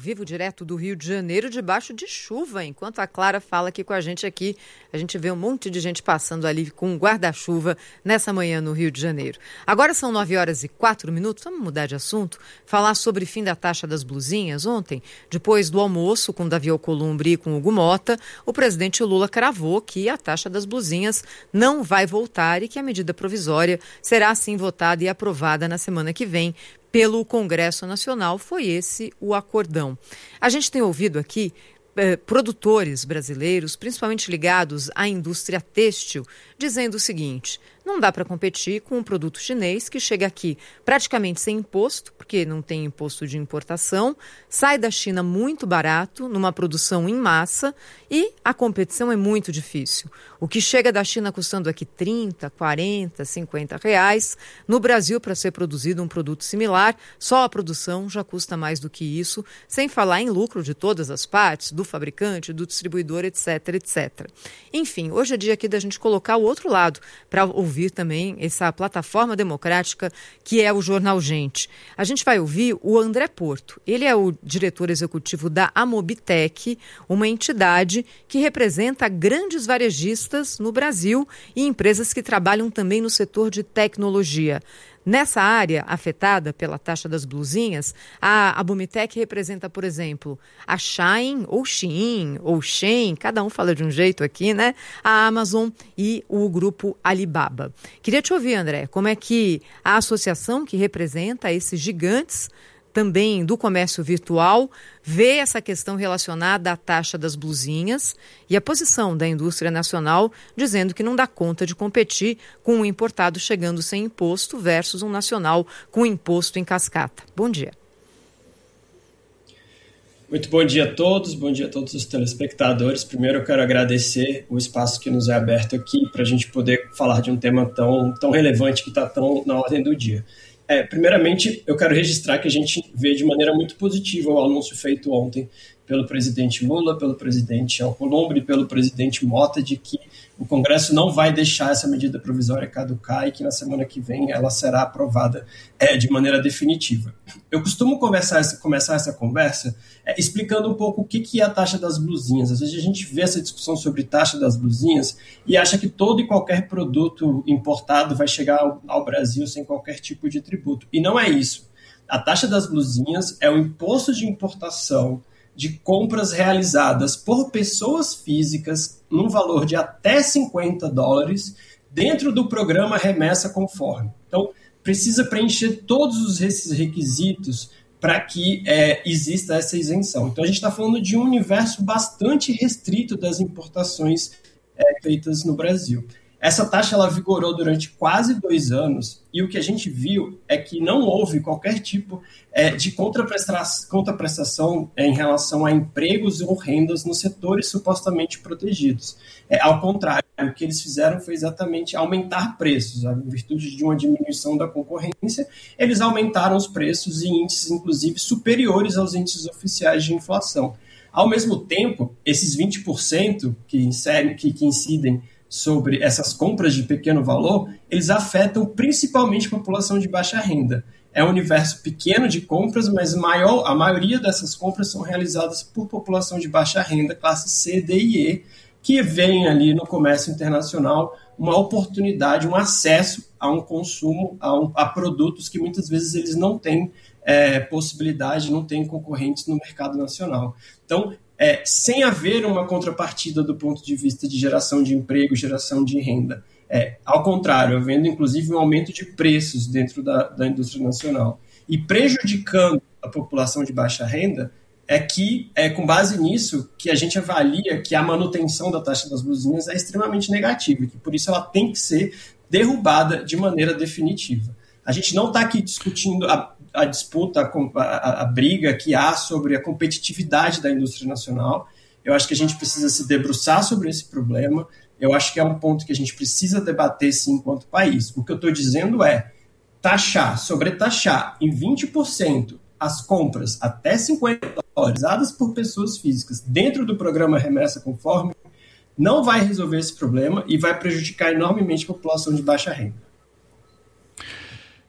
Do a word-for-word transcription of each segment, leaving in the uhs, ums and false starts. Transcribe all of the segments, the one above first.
vivo, direto do Rio de Janeiro, debaixo de chuva. Enquanto a Clara fala aqui com a gente aqui, a gente vê um monte de gente passando ali com um guarda-chuva nessa manhã no Rio de Janeiro. Agora são nove horas e quatro minutos, vamos mudar de assunto, falar sobre fim da taxa das blusinhas. Ontem, depois do almoço com Davi Alcolumbre e com Hugo Mota, o presidente Lula cravou que a taxa das blusinhas não vai voltar e que a medida provisória será assim votada e aprovada na semana que vem pelo Congresso Nacional. Foi esse o acordão. A gente tem ouvido aqui eh, produtores brasileiros, principalmente ligados à indústria têxtil, dizendo o seguinte: não dá para competir com um produto chinês que chega aqui praticamente sem imposto, porque não tem imposto de importação, sai da China muito barato, numa produção em massa, e a competição é muito difícil. O que chega da China custando aqui trinta, quarenta, cinquenta reais, no Brasil, para ser produzido um produto similar, só a produção já custa mais do que isso, sem falar em lucro de todas as partes, do fabricante, do distribuidor, etc, etcétera. Enfim, hoje é dia aqui da gente colocar o outro lado, para ouvir também essa plataforma democrática que é o Jornal Gente. A gente vai ouvir o André Porto. Ele é o diretor executivo da Amobitec, uma entidade que representa grandes varejistas no Brasil e empresas que trabalham também no setor de tecnologia. Nessa área afetada pela taxa das blusinhas, a Amobitec representa, por exemplo, a Shein, ou Shein, ou Shein, cada um fala de um jeito aqui, né? A Amazon e o grupo Alibaba. Queria te ouvir, André, como é que a associação que representa esses gigantes também do comércio virtual vê essa questão relacionada à taxa das blusinhas e a posição da indústria nacional dizendo que não dá conta de competir com um importado chegando sem imposto versus um nacional com imposto em cascata. Bom dia. Muito bom dia a todos, bom dia a todos os telespectadores. Primeiro eu quero agradecer o espaço que nos é aberto aqui para a gente poder falar de um tema tão, tão relevante que está tão na ordem do dia. É, primeiramente, eu quero registrar que a gente vê de maneira muito positiva o anúncio feito ontem pelo presidente Lula, pelo presidente Alcolumbre e pelo presidente Mota de que o Congresso não vai deixar essa medida provisória caducar e que na semana que vem ela será aprovada é, de maneira definitiva. Eu costumo conversar essa, começar essa conversa é, explicando um pouco o que, que é a taxa das blusinhas. Às vezes a gente vê essa discussão sobre taxa das blusinhas e acha que todo e qualquer produto importado vai chegar ao, ao Brasil sem qualquer tipo de tributo. E não é isso. A taxa das blusinhas é o imposto de importação de compras realizadas por pessoas físicas num valor de até cinquenta dólares dentro do programa Remessa Conforme. Então, precisa preencher todos esses requisitos para que é, exista essa isenção. Então, a gente está falando de um universo bastante restrito das importações é, feitas no Brasil. Essa taxa ela vigorou durante quase dois anos e o que a gente viu é que não houve qualquer tipo é, de contraprestação, contraprestação é, em relação a empregos ou rendas nos setores supostamente protegidos. É, ao contrário, o que eles fizeram foi exatamente aumentar preços. Em virtude de uma diminuição da concorrência, eles aumentaram os preços em índices, inclusive, superiores aos índices oficiais de inflação. Ao mesmo tempo, esses vinte por cento que, inserem, que, que incidem sobre essas compras de pequeno valor, eles afetam principalmente a população de baixa renda. É um universo pequeno de compras, mas maior, a maioria dessas compras são realizadas por população de baixa renda, classe C, D e E, que veem ali no comércio internacional uma oportunidade, um acesso a um consumo, a, um, a produtos que muitas vezes eles não têm é, possibilidade, não têm concorrentes no mercado nacional. Então, É, sem haver uma contrapartida do ponto de vista de geração de emprego, geração de renda. É, ao contrário, havendo inclusive um aumento de preços dentro da, da indústria nacional e prejudicando a população de baixa renda, é que, é com base nisso, que a gente avalia que a manutenção da taxa das blusinhas é extremamente negativa, e que por isso ela tem que ser derrubada de maneira definitiva. A gente não está aqui discutindo a a disputa, a, a, a briga que há sobre a competitividade da indústria nacional. Eu acho que a gente precisa se debruçar sobre esse problema. Eu acho que é um ponto que a gente precisa debater, sim, enquanto país. O que eu estou dizendo é taxar, sobretaxar em vinte por cento as compras até cinquenta dólares realizadas por pessoas físicas dentro do programa Remessa Conforme não vai resolver esse problema e vai prejudicar enormemente a população de baixa renda.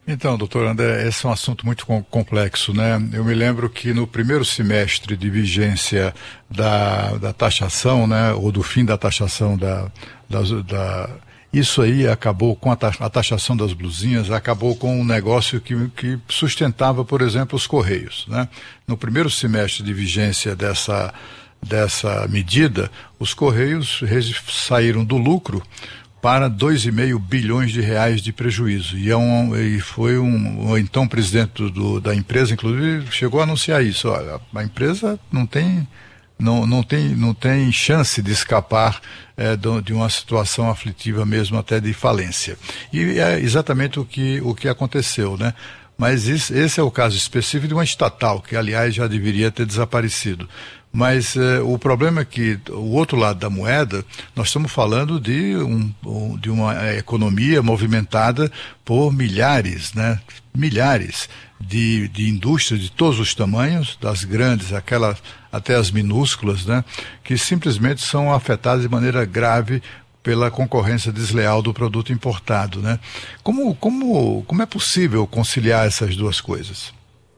Então, doutor André, esse é um assunto muito complexo, né? Eu me lembro que no primeiro semestre de vigência da, da taxação, né, ou do fim da taxação da, da, da isso aí acabou com a taxação das blusinhas, acabou com um negócio que, que sustentava, por exemplo, os Correios, né? No primeiro semestre de vigência dessa, dessa medida, os Correios saíram do lucro para dois vírgula cinco bilhões de reais de prejuízo. E, é um, e foi um, o então presidente do, da empresa, inclusive, chegou a anunciar isso. Olha, a empresa não tem, não, não tem, não tem chance de escapar é, de uma situação aflitiva mesmo, até de falência. E é exatamente o que, o que aconteceu, né? Mas isso, esse é o caso específico de uma estatal, que aliás já deveria ter desaparecido. Mas eh, o problema é que o outro lado da moeda, nós estamos falando de, um, um, de uma economia movimentada por milhares, né? Milhares de, de indústrias de todos os tamanhos, das grandes aquelas, até as minúsculas, né? Que simplesmente são afetadas de maneira grave pela concorrência desleal do produto importado, né? Como, como, como é possível conciliar essas duas coisas?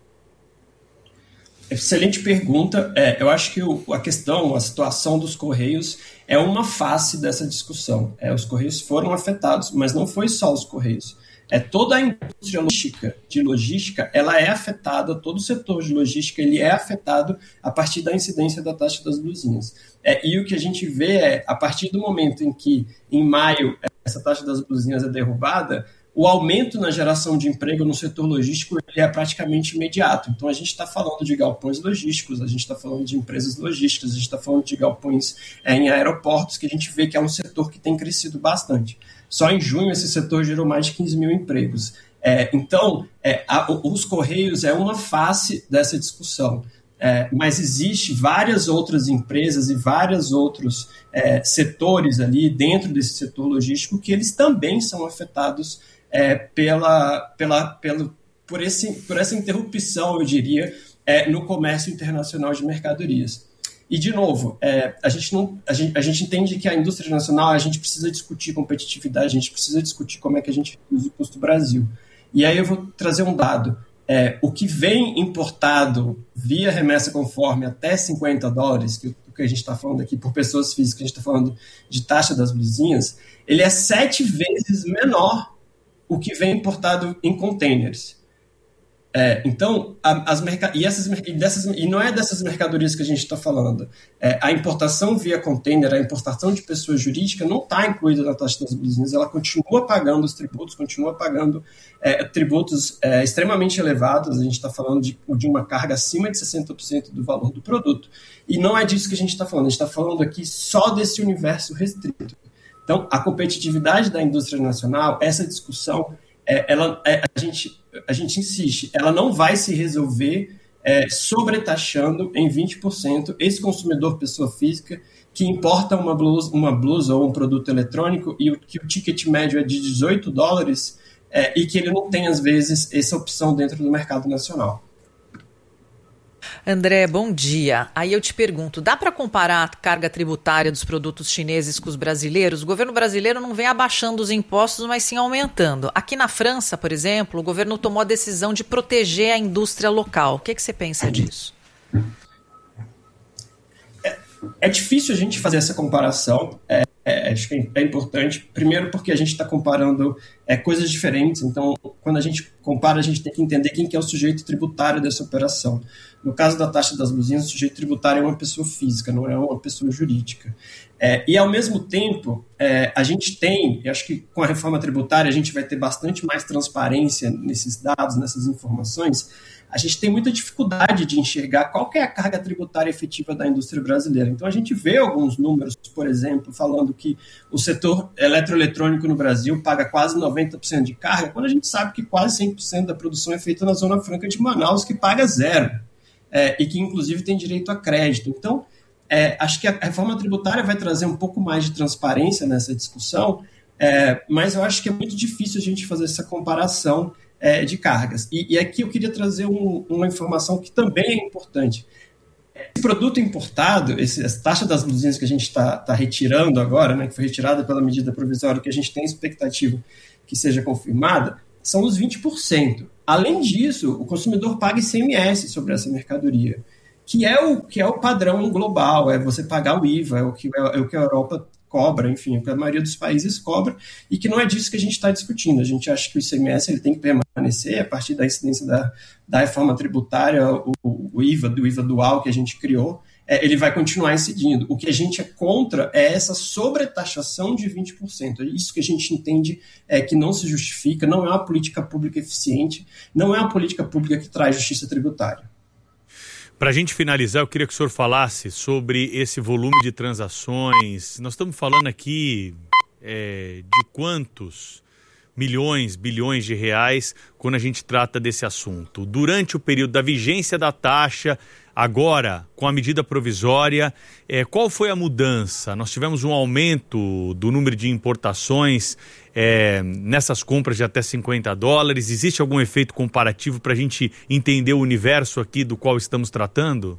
Excelente pergunta. É, eu acho que o, a questão, a situação dos Correios é uma face dessa discussão. É, os Correios foram afetados, mas não foi só os Correios. É, toda a indústria logística, de logística, ela é afetada, todo o setor de logística ele é afetado a partir da incidência da taxa das blusinhas. É, e o que a gente vê é, a partir do momento em que, em maio, essa taxa das blusinhas é derrubada, o aumento na geração de emprego no setor logístico ele é praticamente imediato. Então, a gente está falando de galpões logísticos, a gente está falando de empresas logísticas, a gente está falando de galpões é, em aeroportos, que a gente vê que é um setor que tem crescido bastante. Só em junho, esse setor gerou mais de quinze mil empregos. É, então, é, a, os Correios é uma face dessa discussão. É, mas existe várias outras empresas e vários outros é, setores ali dentro desse setor logístico que eles também são afetados É, pela, pela, pelo, por, esse, por essa interrupção, eu diria, é, no comércio internacional de mercadorias. E, de novo, é, a, gente não, a, gente, a gente entende que a indústria nacional, a gente precisa discutir competitividade, a gente precisa discutir como é que a gente reduz o custo do Brasil. E aí eu vou trazer um dado. É, o que vem importado via remessa conforme até cinquenta dólares, que, que a gente está falando aqui por pessoas físicas, a gente está falando de taxa das blusinhas, ele é sete vezes menor o que vem importado em containers. É, então, a, as merca- e, essas, e, dessas, e não é dessas mercadorias que a gente está falando. É, a importação via container, a importação de pessoa jurídica não está incluída na taxa das blusinhas, ela continua pagando os tributos, continua pagando é, tributos é, extremamente elevados, a gente está falando de, de uma carga acima de sessenta por cento do valor do produto. E não é disso que a gente está falando, a gente está falando aqui só desse universo restrito. Então, a competitividade da indústria nacional, essa discussão, é, ela, é, a, gente, a gente insiste, ela não vai se resolver é, sobretaxando em vinte por cento esse consumidor pessoa física que importa uma blusa, uma blusa ou um produto eletrônico e o, que o ticket médio é de dezoito dólares é, e que ele não tem, às vezes, essa opção dentro do mercado nacional. André, bom dia. Aí eu te pergunto, dá para comparar a carga tributária dos produtos chineses com os brasileiros? O governo brasileiro não vem abaixando os impostos, mas sim aumentando. Aqui na França, por exemplo, o governo tomou a decisão de proteger a indústria local. O que, que você pensa disso? É, é difícil a gente fazer essa comparação. É, é, acho que é importante. Primeiro porque a gente está comparando é, coisas diferentes. Então, quando a gente compara, a gente tem que entender quem que é o sujeito tributário dessa operação. No caso da taxa das blusinhas, o sujeito tributário é uma pessoa física, não é uma pessoa jurídica. É, e, ao mesmo tempo, é, a gente tem, eu acho que com a reforma tributária a gente vai ter bastante mais transparência nesses dados, nessas informações. A gente tem muita dificuldade de enxergar qual que é a carga tributária efetiva da indústria brasileira. Então, a gente vê alguns números, por exemplo, falando que o setor eletroeletrônico no Brasil paga quase noventa por cento de carga, quando a gente sabe que quase cem por cento da produção é feita na Zona Franca de Manaus, que paga zero. É, e que, inclusive, tem direito a crédito. Então, é, acho que a reforma tributária vai trazer um pouco mais de transparência nessa discussão, é, mas eu acho que é muito difícil a gente fazer essa comparação é, de cargas. E, e aqui eu queria trazer um, uma informação que também é importante. Esse produto importado, esse, essa taxa das blusinhas que a gente está tá retirando agora, né, que foi retirada pela medida provisória, que a gente tem expectativa que seja confirmada, são os vinte por cento. Além disso, o consumidor paga I C M S sobre essa mercadoria, que é o, que é o padrão global, é você pagar o I V A, é o que, é o que a Europa cobra, enfim, o que a maioria dos países cobra, e que não é disso que a gente está discutindo. A gente acha que o I C M S ele tem que permanecer a partir da incidência da, da reforma tributária, o, o I V A, do I V A dual que a gente criou, é, ele vai continuar incidindo. O que a gente é contra é essa sobretaxação de vinte por cento. É isso que a gente entende é, que não se justifica, não é uma política pública eficiente, não é uma política pública que traz justiça tributária. Para a gente finalizar, eu queria que o senhor falasse sobre esse volume de transações. Nós estamos falando aqui é, de quantos milhões, bilhões de reais quando a gente trata desse assunto. Durante o período da vigência da taxa, agora com a medida provisória, é, qual foi a mudança? Nós tivemos um aumento do número de importações é, nessas compras de até cinquenta dólares. Existe algum efeito comparativo para a gente entender o universo aqui do qual estamos tratando?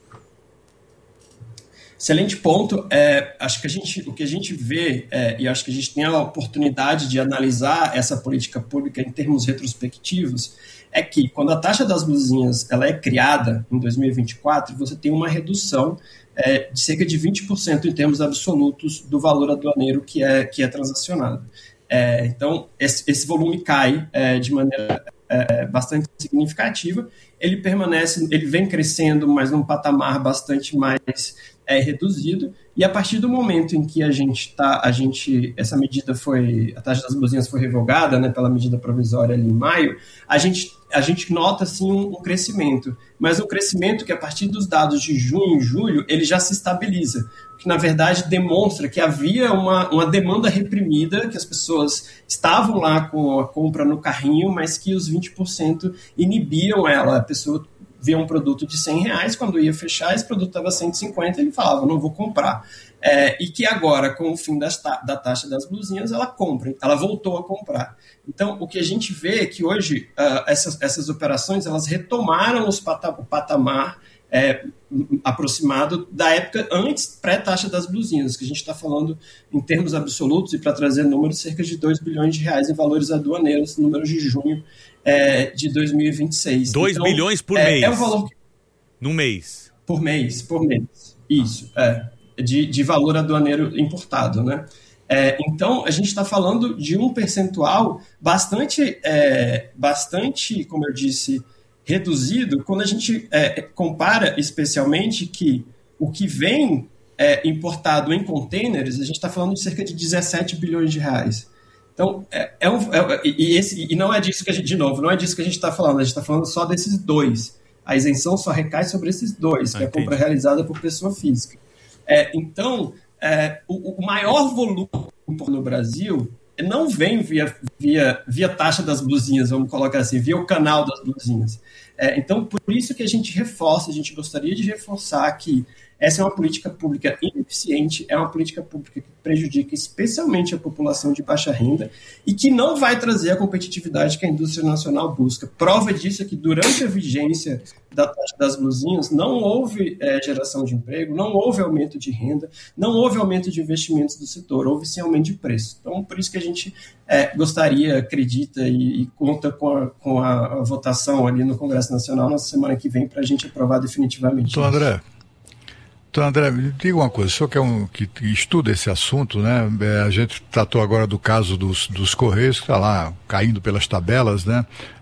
Excelente ponto. É, acho que a gente, o que a gente vê, é, e acho que a gente tem a oportunidade de analisar essa política pública em termos retrospectivos, é que quando a taxa das blusinhas ela é criada em dois mil e vinte e quatro, você tem uma redução é, de cerca de vinte por cento em termos absolutos do valor aduaneiro que é, que é transacionado. É, então, esse, esse volume cai é, de maneira é, bastante significativa. Ele permanece, ele vem crescendo, mas num patamar bastante mais é, reduzido. E a partir do momento em que a gente está, a gente, essa medida foi, a taxa das blusinhas foi revogada, né, pela medida provisória ali em maio, a gente, a gente nota assim um, um crescimento, mas um crescimento que a partir dos dados de junho e julho ele já se estabiliza, que na verdade demonstra que havia uma, uma demanda reprimida, que as pessoas estavam lá com a compra no carrinho, mas que os vinte por cento inibiam ela, a pessoa via um produto de cem reais, quando ia fechar, esse produto estava cento e cinquenta, ele falava, não vou comprar. É, e que agora, com o fim das ta- da taxa das blusinhas, ela compra, ela voltou a comprar. Então, o que a gente vê é que hoje, uh, essas, essas operações, elas retomaram os pata- o patamar é, aproximado da época antes, pré-taxa das blusinhas, que a gente está falando em termos absolutos, e para trazer números, cerca de dois bilhões de reais em valores aduaneiros, números de junho É, de dois mil e vinte e seis. dois então, bilhões por é, mês? É um valor... No mês? Por mês, por mês. Isso, é. De, de valor aduaneiro importado, né? É, então, a gente está falando de um percentual bastante, é, bastante, como eu disse, reduzido, quando a gente é, compara especialmente que o que vem é, importado em containers, a gente está falando de cerca de dezessete bilhões de reais. Então, é, é um, é, e, esse, e não é disso que a gente, de novo, não é disso que a gente está falando, a gente está falando só desses dois. A isenção só recai sobre esses dois, que ah, é a compra realizada por pessoa física. É, então, é, o, o maior volume no Brasil não vem via, via, via taxa das blusinhas, vamos colocar assim, via o canal das blusinhas. É, então, por isso que a gente reforça, a gente gostaria de reforçar que essa é uma política pública ineficiente, é uma política pública que prejudica especialmente a população de baixa renda e que não vai trazer a competitividade que a indústria nacional busca. Prova disso é que durante a vigência da taxa das blusinhas não houve é, geração de emprego, não houve aumento de renda, não houve aumento de investimentos do setor, houve sim aumento de preço. Então, por isso que a gente é, gostaria, acredita e, e conta com, a, com a, a votação ali no Congresso Nacional na semana que vem para a gente aprovar definitivamente. Então, André, Então, André, me diga uma coisa, o senhor que, é um, que estuda esse assunto, né? É, a gente tratou agora do caso dos, dos Correios, que está lá caindo pelas tabelas, né?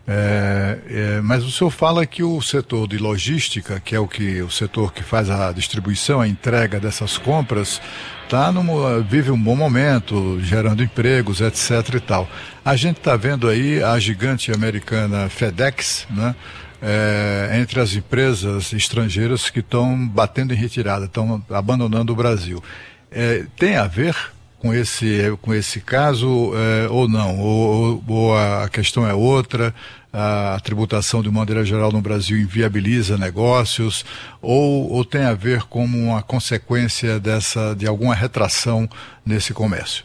É, é, mas o senhor fala que o setor de logística, que é o, que, o setor que faz a distribuição, a entrega dessas compras, tá num, vive um bom momento, gerando empregos, etc e tal. A gente está vendo aí a gigante americana FedEx, né? É, entre as empresas estrangeiras que estão batendo em retirada, estão abandonando o Brasil. É, tem a ver com esse, com esse caso é, ou não? Ou, ou a questão é outra, a tributação de maneira geral no Brasil inviabiliza negócios, ou, ou tem a ver com uma consequência dessa, de alguma retração nesse comércio?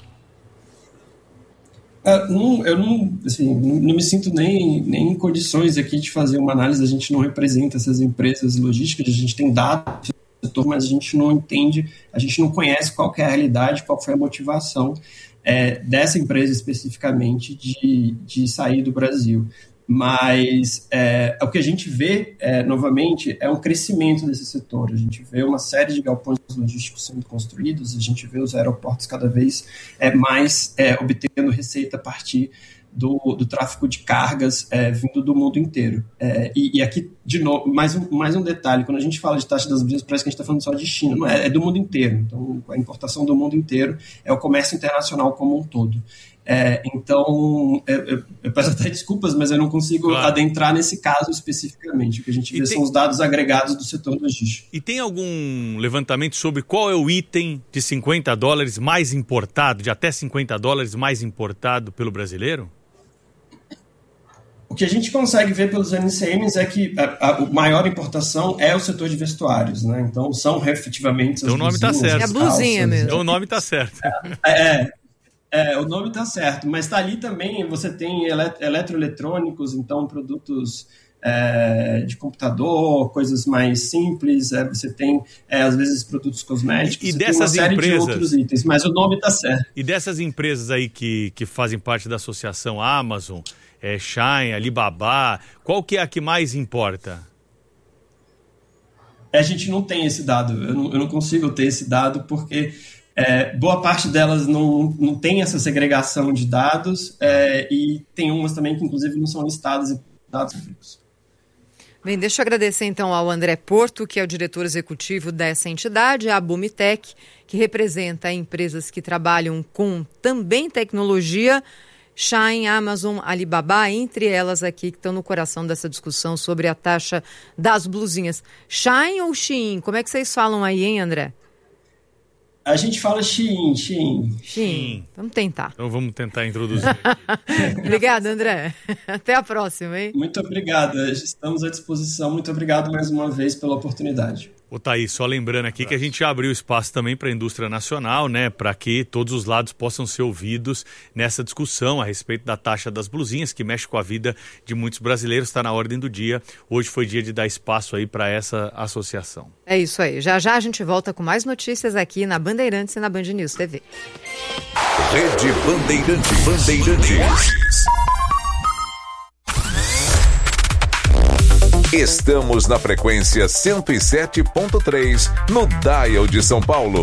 Uh, não, eu não, assim, não me sinto nem, nem em condições aqui de fazer uma análise. A gente não representa essas empresas logísticas, a gente tem dados do setor, mas a gente não entende, a gente não conhece qual que é a realidade, qual foi a motivação. é, dessa empresa especificamente de, de sair do Brasil. Mas é, o que a gente vê, é, novamente, é um crescimento desse setor. A gente vê uma série de galpões logísticos sendo construídos, a gente vê os aeroportos cada vez é, mais é, obtendo receita a partir do, do tráfego de cargas é, vindo do mundo inteiro. É, e, e aqui, de novo, mais um, mais um detalhe, quando a gente fala de taxa das brisas, parece que a gente está falando só de China. Não é, é do mundo inteiro. Então, a importação do mundo inteiro é o comércio internacional como um todo. É, então, eu, eu, eu peço até desculpas, mas eu não consigo claro. adentrar nesse caso especificamente. O que a gente vê tem, são os dados agregados do setor logístico. E tem algum levantamento sobre qual é o item de cinquenta dólares mais importado, de até cinquenta dólares mais importado pelo brasileiro? O que a gente consegue ver pelos N C Ms é que a, a, a maior importação é o setor de vestuários, né? Então, são efetivamente... Então o nome está certo. É a blusinha mesmo. Então o nome está certo. É, é. É, o nome está certo, mas está ali também, você tem ele- eletroeletrônicos, então produtos é, de computador, coisas mais simples, é, você tem, é, às vezes, produtos cosméticos, e você dessas tem uma série empresas, de outros itens, mas o nome está certo. E dessas empresas aí que, que fazem parte da associação Amazon, é, Shein, Alibaba, qual que é a que mais importa? A gente não tem esse dado, eu não, eu não consigo ter esse dado porque... É, boa parte delas não, não tem essa segregação de dados é, e tem umas também que, inclusive, não são listadas em dados públicos. Bem, deixa eu agradecer, então, ao André Porto, que é o diretor executivo dessa entidade, a Bumitec, que representa empresas que trabalham com também tecnologia, Shein, Amazon, Alibaba, entre elas aqui que estão no coração dessa discussão sobre a taxa das blusinhas. Shein ou Shein? Como é que vocês falam aí, hein, André? A gente fala Shein, Shein. Shein. Vamos tentar. Então vamos tentar introduzir. Obrigada, André. Até a próxima, hein? Muito obrigado. Estamos à disposição. Muito obrigado mais uma vez pela oportunidade. Ô, Thaís, só lembrando aqui que a gente abriu espaço também para a indústria nacional, né, para que todos os lados possam ser ouvidos nessa discussão a respeito da taxa das blusinhas, que mexe com a vida de muitos brasileiros, está na ordem do dia. Hoje foi dia de dar espaço aí para essa associação. É isso aí. Já já a gente volta com mais notícias aqui na Bandeirantes e na Band News T V. Rede Bandeirantes. Bandeirantes. Estamos na frequência cento e sete ponto três, no Dial de São Paulo.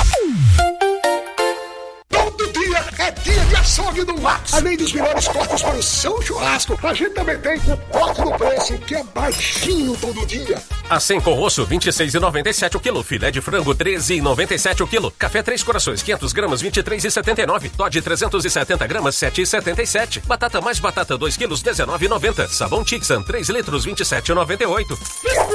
Todo dia é dia de açougue do Max. Além dos melhores cortes para o seu churrasco, a gente também tem o corte do preço, que é baixinho todo dia. Assim com osso, vinte e seis reais e noventa e sete centavos o quilo. Filé de frango, treze reais e noventa e sete centavos o quilo. Café Três Corações, quinhentas gramas, vinte e três reais e setenta e nove centavos. Todd, trezentas e setenta gramas, sete reais e setenta e sete centavos. Batata mais batata, dois quilos, dezenove reais e noventa centavos. Sabão Tixan, três litros, vinte e sete reais e noventa e oito centavos.